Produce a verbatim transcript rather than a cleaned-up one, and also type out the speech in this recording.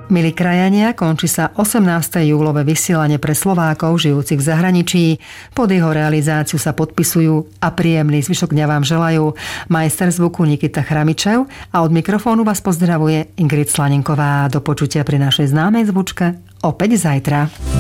Milí krajania, končí sa osemnáste júlové vysielanie pre Slovákov žijúcich v zahraničí. Pod jeho realizáciu sa podpisujú a príjemný zvyšok dňa vám želajú majster zvuku Nikita Chramičev a od mikrofónu vás pozdravuje Ingrid Slaninková. Do počutia pri našej známej zvučke opäť zajtra.